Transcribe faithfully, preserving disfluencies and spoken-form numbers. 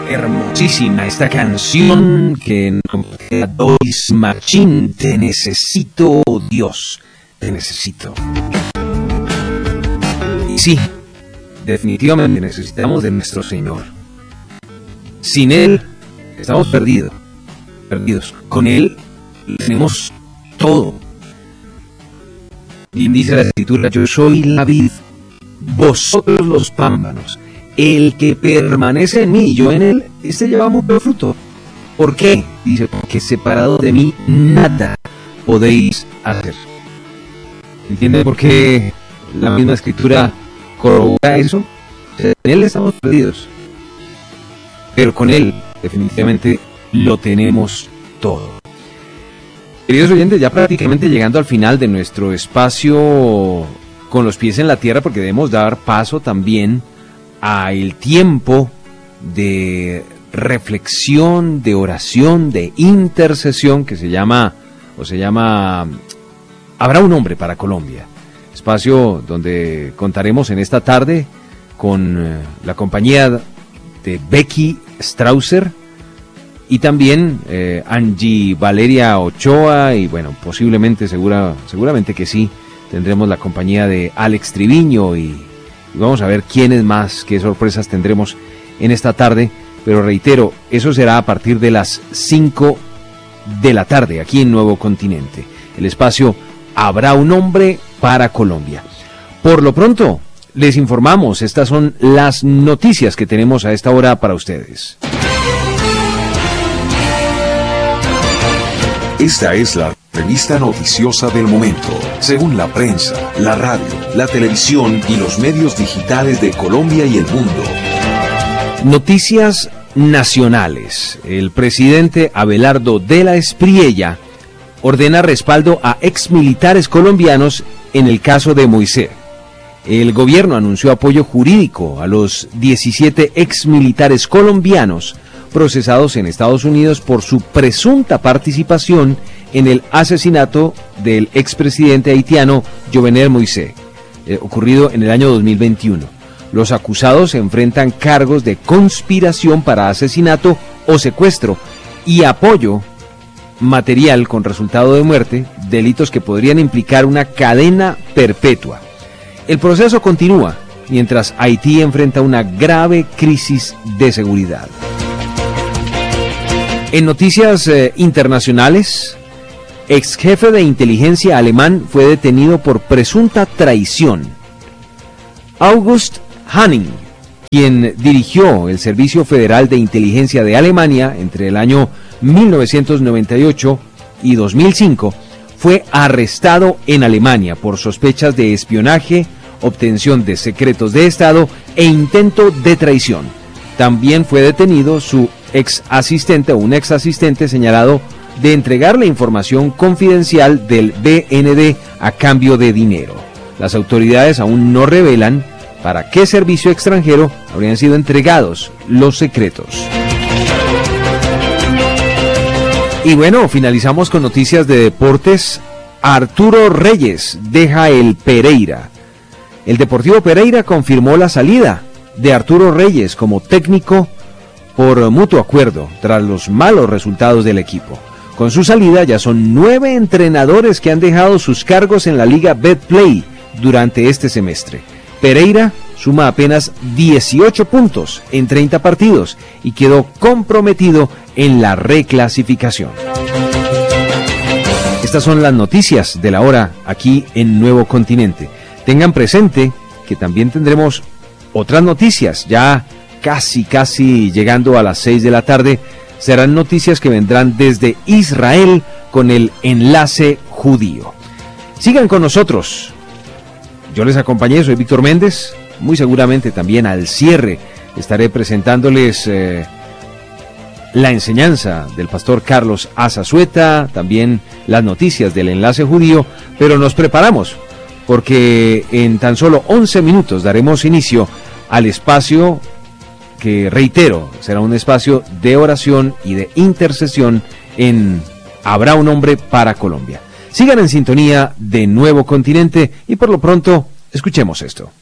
Hermosísima esta canción que Doris Machín, Te necesito, Dios, te necesito. Y sí, definitivamente necesitamos de nuestro Señor. Sin Él estamos perdidos, perdidos. Con Él tenemos todo. Y dice la Escritura, yo soy la vid, vosotros los pámpanos. El que permanece en mí y yo en él, este lleva mucho fruto. ¿Por qué? Dice, porque separado de mí nada podéis hacer. ¿Entienden por qué la misma Escritura corrobora eso? En él estamos perdidos, pero con él definitivamente lo tenemos todo. Queridos oyentes, ya prácticamente llegando al final de nuestro espacio con los pies en la tierra, porque debemos dar paso también a el tiempo de reflexión, de oración, de intercesión que se llama, o se llama Habrá un hombre para Colombia. Espacio donde contaremos en esta tarde con eh, la compañía de Becky Strausser y también eh, Angie Valeria Ochoa y bueno, posiblemente, segura, seguramente que sí, tendremos la compañía de Alex Triviño y Y vamos a ver quiénes más, qué sorpresas tendremos en esta tarde. Pero reitero, eso será a partir de las cinco de la tarde, aquí en Nuevo Continente. El espacio Habrá un hombre para Colombia. Por lo pronto, les informamos, estas son las noticias que tenemos a esta hora para ustedes. Esta es la revista noticiosa del momento, según la prensa, la radio, la televisión y los medios digitales de Colombia y el mundo. Noticias nacionales. El presidente Abelardo de la Espriella ordena respaldo a exmilitares colombianos en el caso de Moisés. El gobierno anunció apoyo jurídico a los diecisiete exmilitares colombianos procesados en Estados Unidos por su presunta participación en el asesinato del expresidente haitiano Jovenel Moïse, eh, ocurrido en el año dos mil veintiuno. Los acusados enfrentan cargos de conspiración para asesinato o secuestro y apoyo material con resultado de muerte, delitos que podrían implicar una cadena perpetua. El proceso continúa mientras Haití enfrenta una grave crisis de seguridad. En noticias eh, internacionales, ex jefe de inteligencia alemán fue detenido por presunta traición. August Hanning, quien dirigió el Servicio Federal de Inteligencia de Alemania entre el año mil novecientos noventa y ocho y dos mil cinco, fue arrestado en Alemania por sospechas de espionaje, obtención de secretos de Estado e intento de traición. También fue detenido su ex asistente o un ex asistente señalado de entregar la información confidencial del B N D a cambio de dinero. Las autoridades aún no revelan para qué servicio extranjero habrían sido entregados los secretos. Y bueno, finalizamos con noticias de deportes. Arturo Reyes deja el Pereira. El Deportivo Pereira confirmó la salida de Arturo Reyes como técnico por mutuo acuerdo tras los malos resultados del equipo. Con su salida ya son nueve entrenadores que han dejado sus cargos en la Liga Betplay durante este semestre. Pereira suma apenas dieciocho puntos en treinta partidos y quedó comprometido en la reclasificación. Estas son las noticias de la hora aquí en Nuevo Continente. Tengan presente que también tendremos otras noticias, ya casi, casi llegando a las seis de la tarde, serán noticias que vendrán desde Israel con el enlace judío. Sigan con nosotros. Yo les acompañé, soy Víctor Méndez. Muy seguramente también al cierre estaré presentándoles eh, la enseñanza del pastor Carlos Azazueta, también las noticias del enlace judío, pero nos preparamos porque en tan solo once minutos daremos inicio al espacio que, reitero, será un espacio de oración y de intercesión en Habrá un hombre para Colombia. Sigan en sintonía de Nuevo Continente y por lo pronto escuchemos esto.